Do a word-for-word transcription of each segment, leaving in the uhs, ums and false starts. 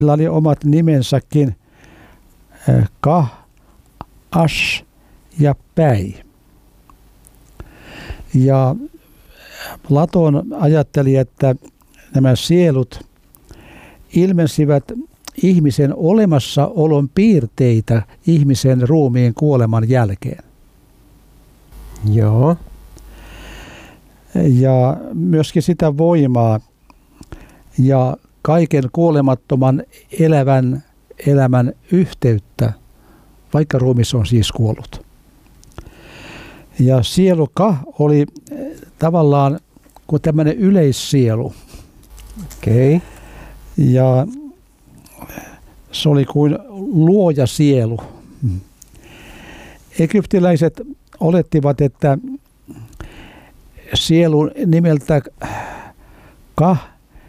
Sillä oli omat nimensäkin, Kah, Ash ja Päi. Ja Platon ajatteli, että nämä sielut ilmensivät ihmisen olemassaolon piirteitä ihmisen ruumiin kuoleman jälkeen. Joo. Ja myöskin sitä voimaa ja kaiken kuolemattoman elävän elämän yhteyttä, vaikka ruumis on siis kuollut. Ja sielu Kah oli tavallaan kuin tämmöinen yleissielu. Okei. Okay. Ja se oli kuin luoja sielu. Egyptiläiset olettivat, että sielu nimeltä Kah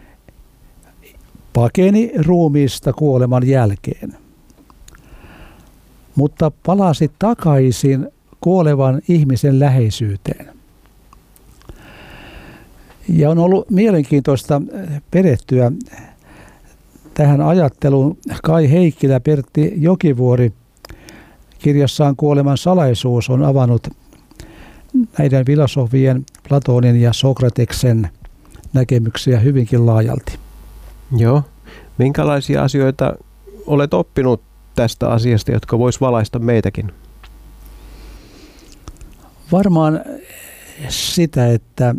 pakeni ruumiista kuoleman jälkeen, mutta palasi takaisin kuolevan ihmisen läheisyyteen. Ja on ollut mielenkiintoista perehtyä tähän ajatteluun. Kai Heikkilä, Pertti Jokivuori kirjassaan Kuoleman salaisuus on avannut näiden filosofien Platonin ja Sokrateksen näkemyksiä hyvinkin laajalti. Joo. Minkälaisia asioita olet oppinut tästä asiasta, jotka vois valaista meitäkin? Varmaan sitä, että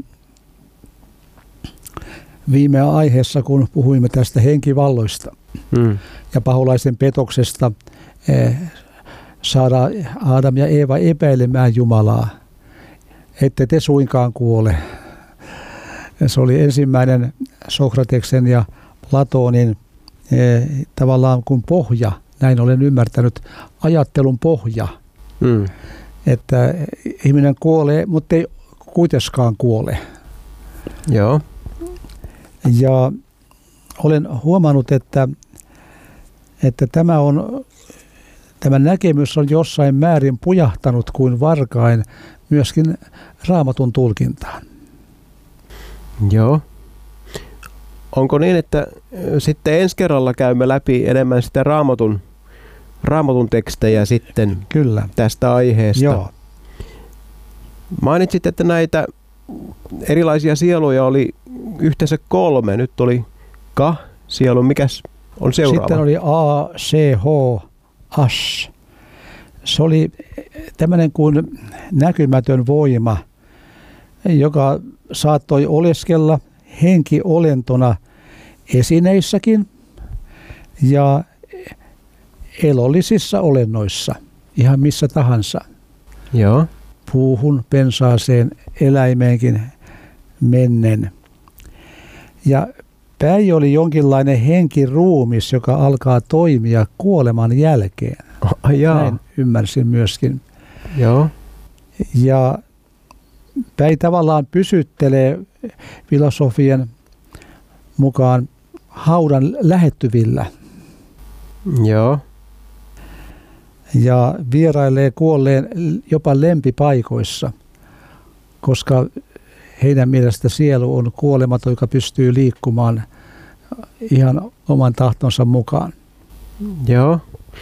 viime aiheessa, kun puhuimme tästä henkivalloista hmm. ja paholaisen petoksesta, eh, saada Aadam ja Eeva epäilemään Jumalaa, ette te suinkaan kuole. Se oli ensimmäinen Sokrateksen ja Platonin eh, tavallaan kuin pohja, näin olen ymmärtänyt, ajattelun pohja, hmm. että ihminen kuolee, mutta ei kuitenkaan kuole. Joo. Ja olen huomannut, että, että tämä, on, tämä näkemys on jossain määrin pujahtanut kuin varkain myöskin Raamatun tulkintaan. Joo. Onko niin, että sitten ensi kerralla käymme läpi enemmän sitä Raamatun, Raamatun tekstejä sitten Kyllä. tästä aiheesta? Joo. Mainitsit, että näitä erilaisia sieluja oli yhteensä kolme. Nyt oli Kah-sielu. Mikäs on seuraava? Sitten oli A, C, H, Ash. Se oli tämmöinen kuin näkymätön voima, joka saattoi oleskella henkiolentona esineissäkin ja elollisissa olennoissa, ihan missä tahansa. Joo. Puuhun, pensaaseen, eläimeenkin mennen. Ja Päi oli jonkinlainen henkiruumis, joka alkaa toimia kuoleman jälkeen. Oh, Näin ymmärsin myöskin. Joo. Ja Päi tavallaan pysyttelee filosofien mukaan haudan lähettyvillä. Joo. Ja vierailee kuolleen jopa lempipaikoissa, koska heidän mielestä sielu on kuolematon, joka pystyy liikkumaan ihan oman tahtonsa mukaan. Joo.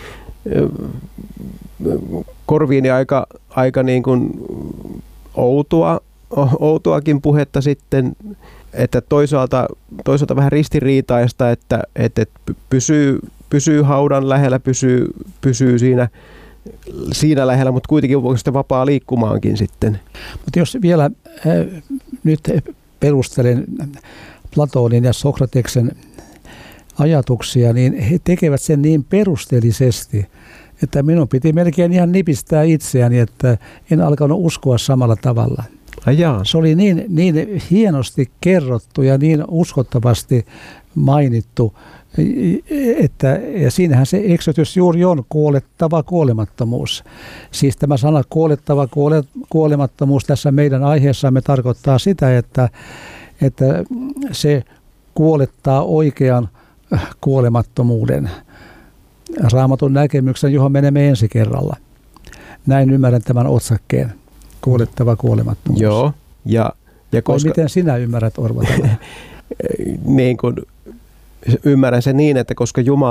Korviini aika, aika niin kuin outoa, outoakin puhetta sitten, että toisaalta, toisaalta vähän ristiriitaista, että, että pysyy, pysyy haudan lähellä, pysyy, pysyy siinä, siinä lähellä, mutta kuitenkin voi sitä vapaa liikkumaankin sitten. Mutta jos vielä äh, nyt perustelen Platonin ja Sokrateksen ajatuksia, niin he tekevät sen niin perusteellisesti, että minun piti melkein ihan nipistää itseäni, että en alkanut uskoa samalla tavalla. Ajaa. Se oli niin, niin hienosti kerrottu ja niin uskottavasti mainittu, että ja siinähän se eksytys juuri on, kuolettava kuolemattomuus. Siis tämä sana kuolettava kuole, kuolemattomuus tässä meidän aiheessamme tarkoittaa sitä, että, että se kuolettaa oikean kuolemattomuuden. Raamatun näkemyksen, johon menemme ensi kerralla. Näin ymmärrän tämän otsakkeen. Kuolettava kuolemattomuus. Joo. Ja, ja koska... miten sinä ymmärrät, Orva? niin kuin ymmärrän sen niin, että koska Jumala